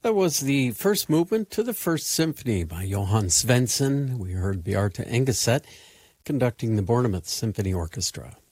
That was the first movement to the First Symphony by Johann Svensson. We heard Bjarte Engeset conducting the Bournemouth Symphony Orchestra.